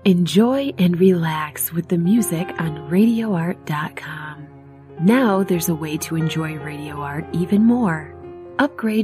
Enjoy and relax with the music on RadioArt.com. Now there's a way to enjoy Radio Art even more. Upgrade